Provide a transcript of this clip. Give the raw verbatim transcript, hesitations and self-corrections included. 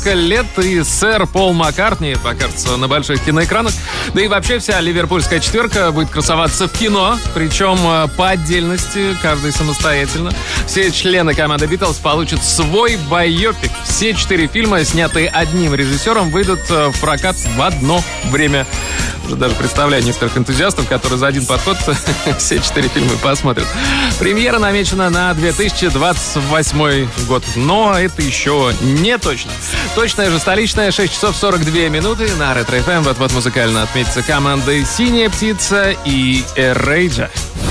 несколько лет и сэр Пол Маккартни покажется на больших киноэкранах. Да и вообще вся ливерпульская четверка будет красоваться в кино, причем по отдельности, каждый самостоятельно. Все члены команды Битлз получат свой байопик. Все четыре фильма, снятые одним режиссером, выйдут в прокат в одно время. Уже даже представляю некоторых энтузиастов, которые за один подход все четыре фильма посмотрят. Премьера намечена на две тысячи двадцать восьмой год. Но это еще не точно. Точная же столичная, шесть часов сорок две минуты на Ретро эф эм. Вот-вот музыкально отметится команда «Синяя птица» и «Эрейджа».